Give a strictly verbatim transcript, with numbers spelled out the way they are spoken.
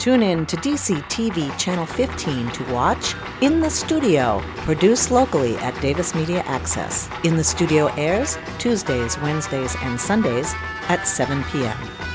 Tune in to D C T V Channel fifteen to watch In the Studio, produced locally at Davis Media Access. In the Studio airs Tuesdays, Wednesdays, and Sundays at seven p.m.